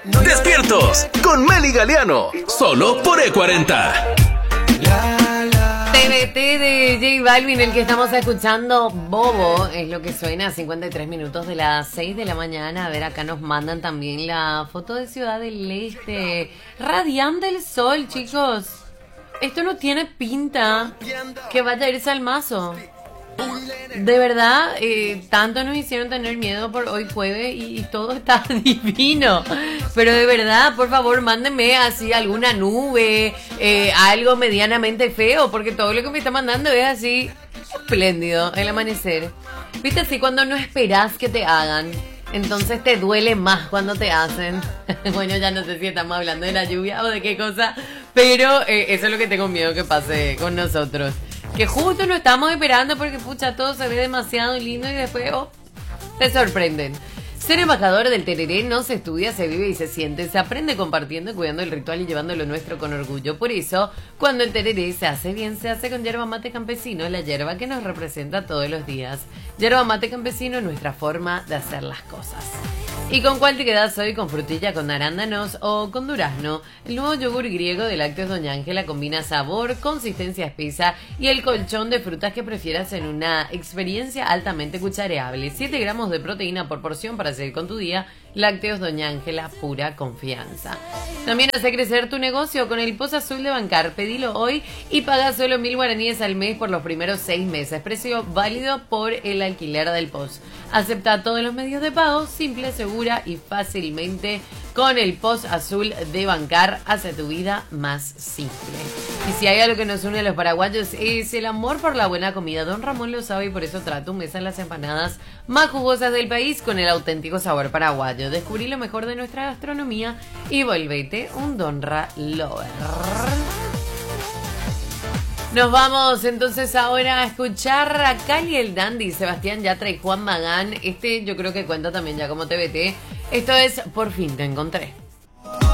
Despiertos con Meli Galeano, solo por E40. TBT de J Balvin, el que estamos escuchando, Bobo, es lo que suena a 53 minutos de las 6 de la mañana. A ver, acá nos mandan también la foto de Ciudad del Este. Radiante el sol, chicos. Esto no tiene pinta que vaya a irse al mazo. De verdad, tanto nos hicieron tener miedo por hoy jueves y todo está divino. Pero de verdad, por favor, mándenme así alguna nube, algo medianamente feo, porque todo lo que me está mandando es así espléndido, el amanecer. ¿Viste? Así cuando no esperás que te hagan, entonces te duele más cuando te hacen. Bueno, ya no sé si estamos hablando de la lluvia o de qué cosa, pero eso es lo que tengo miedo que pase con nosotros. Que justo lo estamos esperando porque, pucha, todo se ve demasiado lindo y después, te sorprenden. Ser embajador del tereré no se estudia, se vive y se siente. Se aprende compartiendo, cuidando el ritual y llevando lo nuestro con orgullo. Por eso, cuando el tereré se hace bien, se hace con yerba mate campesino, la yerba que nos representa todos los días. Yerba mate campesino es nuestra forma de hacer las cosas. ¿Y con cuál te quedas hoy? ¿Con frutilla, con arándanos o con durazno? El nuevo yogur griego de Lácteos Doña Ángela combina sabor, consistencia espesa y el colchón de frutas que prefieras en una experiencia altamente cuchareable. 7 gramos de proteína por porción para seguir con tu día. Lácteos Doña Ángela, pura confianza. También hace crecer tu negocio con el Poz Azul de Bancar. Pedilo hoy y paga solo 1.000 guaraníes al mes por los primeros 6 meses. Precio válido por el alquiler del Poz. Acepta todos los medios de pago, simple, segura y fácilmente. Con el Poz Azul de Bancar, hace tu vida más simple. Y si hay algo que nos une a los paraguayos es el amor por la buena comida. Don Ramón lo sabe y por eso trae tu mesa en las empanadas más jugosas del país con el auténtico sabor paraguayo. Descubrí lo mejor de nuestra gastronomía y volvete un Donra Lover. Nos vamos entonces ahora a escuchar a Cali el Dandy, Sebastián Yatra y Juan Magán. Yo creo que cuenta también ya como TBT. Esto es Por fin te encontré.